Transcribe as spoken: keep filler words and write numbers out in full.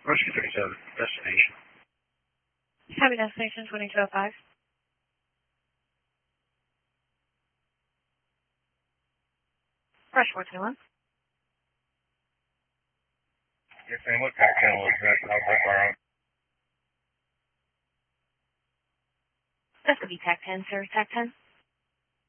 Rescue thirty-seven, destination. Copy, destination twenty-two oh five. Rush four two one. Yes, ma'am. What pack channel is that? I'll break our own. That's going to be TAC ten, sir. TAC ten.